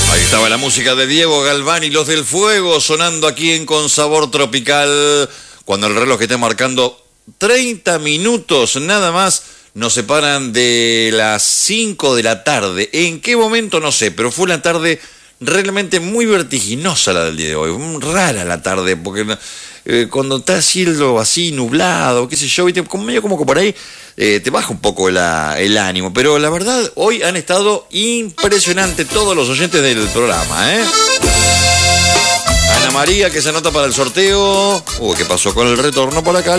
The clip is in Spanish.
Ahí estaba la música de Diego Galván y Los del Fuego sonando aquí en Con Sabor Tropical. Cuando el reloj está marcando 30 minutos nada más, nos separan de las 5 de la tarde. ¿En qué momento? No sé, pero fue una tarde realmente muy vertiginosa la del día de hoy. Rara la tarde, porque cuando está cielo así nublado, qué sé yo, ¿viste? Medio como que por ahí te baja un poco el ánimo. Pero la verdad, hoy han estado impresionantes todos los oyentes del programa, ¿eh? Ana María, que se anota para el sorteo. ¿Qué pasó con el retorno por acá?